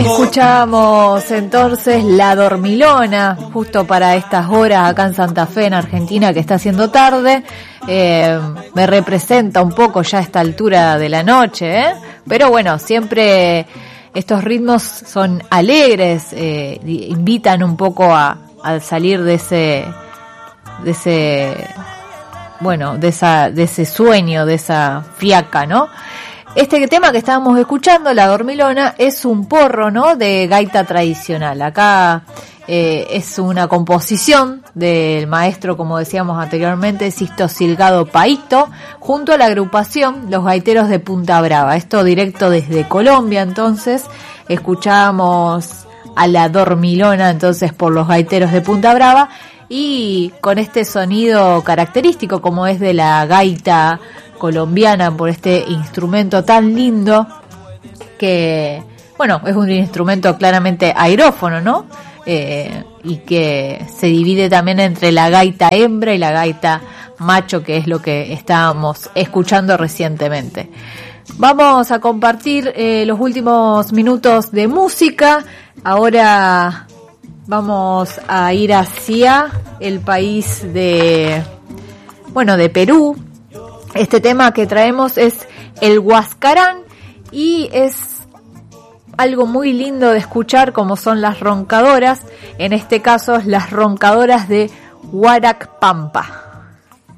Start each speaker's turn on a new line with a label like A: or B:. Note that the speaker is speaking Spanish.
A: Escuchamos entonces La Dormilona, justo para estas horas acá en Santa Fe, en Argentina, que está haciendo tarde. Me representa un poco ya a esta altura de la noche, pero bueno, siempre estos ritmos son alegres, invitan un poco a salir de ese sueño, de esa fiaca, ¿no? Este tema que estábamos escuchando, La Dormilona, es un porro, ¿no?, de gaita tradicional. Acá es una composición del maestro, como decíamos anteriormente, Sisto Silgado Paito, junto a la agrupación Los Gaiteros de Punta Brava. Esto directo desde Colombia, entonces. Escuchábamos a La Dormilona, entonces, por Los Gaiteros de Punta Brava, y con este sonido característico, como es de la gaita colombiana, por este instrumento tan lindo que, bueno, es un instrumento claramente aerófono, ¿no? Y que se divide también entre la gaita hembra y la gaita macho, que es lo que estábamos escuchando recientemente. Vamos a compartir los últimos minutos de música. Ahora vamos a ir hacia el país de Perú. Este tema que traemos es el huascarán y es algo muy lindo de escuchar, como son las roncadoras, en este caso las roncadoras de Huarac Pampa.